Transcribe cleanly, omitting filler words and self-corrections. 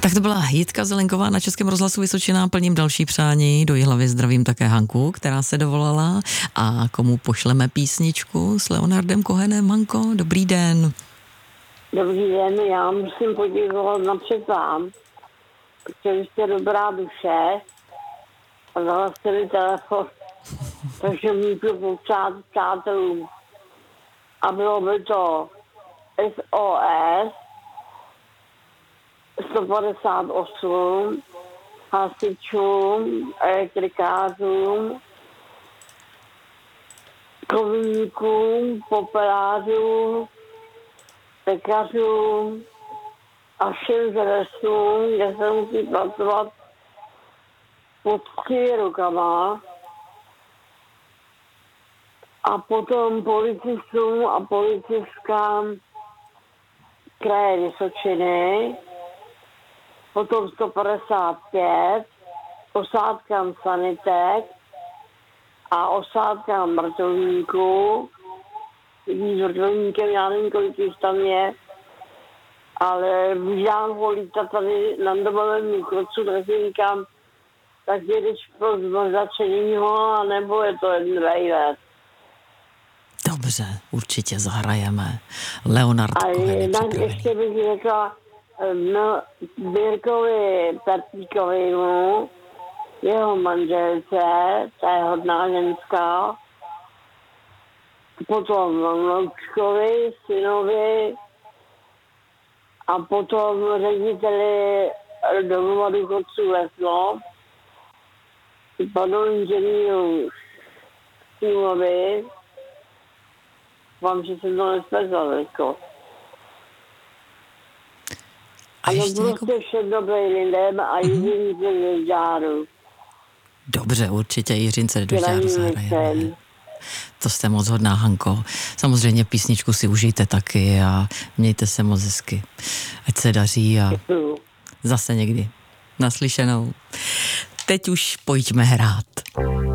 Tak to byla Jitka Zelenková na Českém rozhlasu Vysočina. Plním další přání. Do Jihlavy zdravím také Hanku, která se dovolala. A komu pošleme písničku s Leonardem Cohenem. Hanko, dobrý den. Dobrý den, já musím poděkovat napřed vám, protože jste dobrá duše a dala jste mi telefon, takže můžu popřát přátelům. A bylo by to SOS 158, hasičům, elektrikářům, kovníkům, popelářům, pekařům a všem zresům, kde se musí pracovat pod 3 rukama. A potom policistům a policistkám kraje Vysočiny, potom 155, osádkám sanitek a osádkám mrtvníků. Tím vrtulníkem, já nevím, kolik už tam je, ale můžám ho lítat tady na domovém důchodcu, tak si říkám, tak jedeš pro zmrzačenýho, nebo je to jeden vejlet. Dobře, určitě zahrajeme. Leonard Cohen je připravený. Ještě bych řekla Birkovi Pertíkovému, jeho manželce, ta je hodná ženská, potom Loučkovi, synovi a potom řediteli domova důchodců Lesno, panu inženýru Simovi, vám, že jsem to nespezal, jako. A to prostě všem dobrý lidem a Jiřince do žáru. Dobře, určitě Jiřince do žáru zahrajeme. To jste moc hodná, Hanko. Samozřejmě písničku si užijte taky a mějte se moc hezky. Ať se daří a zase někdy. Naslyšenou. Teď už pojďme hrát.